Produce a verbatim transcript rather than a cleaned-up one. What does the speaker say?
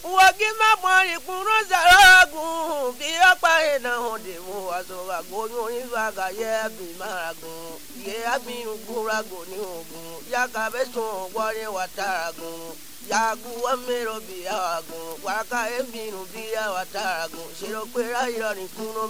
Wagima mwari kuno zaragu biakpa ena honde mo azoga gonyo ivaga ye bimaragu ye abinu gurago ni ogun yakabe so gware wataragu yagu amero biagu waka ebinu bia wataragu shiro kwera iro ni kuno